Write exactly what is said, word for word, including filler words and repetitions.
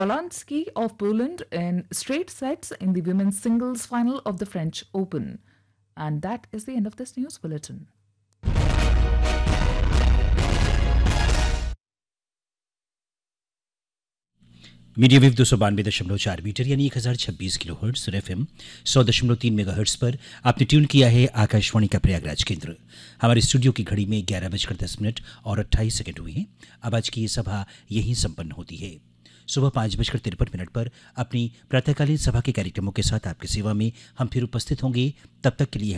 Polanski of Poland in straight sets in the women's singles final of the French Open. And that is the end of this news bulletin. Media wave दो सौ बानवे दशमलव चार metre यानी एक हज़ार छब्बीस किलो हर्ट्स और एफ एम सौ दशमलव तीन मेगा हर्ट्स पर आपने ट्यून किया है आकाशवाणी का प्रयागराज केंद्र। हमारे स्टूडियो की घड़ी में ग्यारह बजकर दस मिनट और अट्ठाईस सेकंड हुए हैं। अब आज की ये सभा यहीं संपन्न होती है। सुबह पाँच बजकर तिरपन मिनट पर अपनी प्रातःकालीन सभा के कार्यक्रमों के साथ आपकी सेवा में हम फिर उपस्थित होंगे। तब तक के लिए